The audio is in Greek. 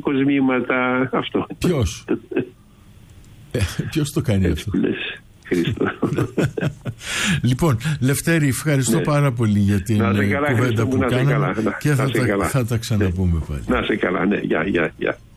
κοσμήματα. Αυτό. Ποιος? Ποιος το κάνει αυτό? Λοιπόν, Λευτέρη, ευχαριστώ πάρα πολύ για την κουβέντα που κάναμε και θα τα ξαναπούμε πάλι. Να σε καλά, ναι, γεια.